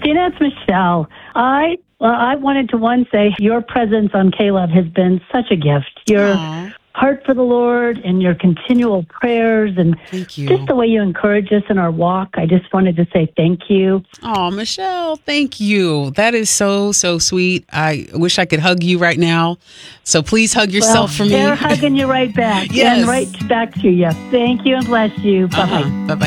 Tina, it's Michelle. I wanted to say your presence on K-Love has been such a gift. Your heart for the Lord and your continual prayers and thank you. Just the way you encourage us in our walk. I just wanted to say thank you. Oh, Michelle, thank you. That is so, so sweet. I wish I could hug you right now. So please hug yourself for me. They're hugging you right back. Yes. And right back to you. Thank you and bless you. Bye-bye. Bye-bye.